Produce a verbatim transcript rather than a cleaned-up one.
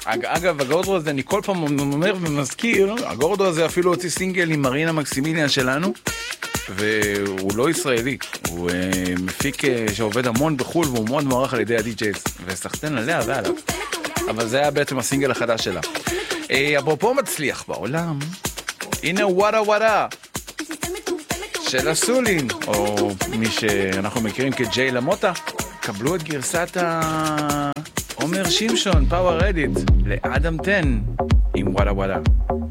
אגב, הגורדו הזה, אני כל פעם אומר ומזכיר, הגורדו הזה אפילו הוציא סינגל עם מרינה מקסימיליאן שלנו, והוא לא ישראלי, הוא מפיק שעובד המון בחול, והוא מאוד מוערך על ידי הדי-ג'ייז, וסחטן עליה ועליו. אבל זה היה בעצם הסינגל החדש שלה. אפרופו מצליח בעולם, הנה וואדה וואדה של הסולין, או מי שאנחנו מכירים כג'יי למוטה. קבלו את גרסת עומר שמשון, פאוור רדיט, לאדם עשר עם וואדה וואדה.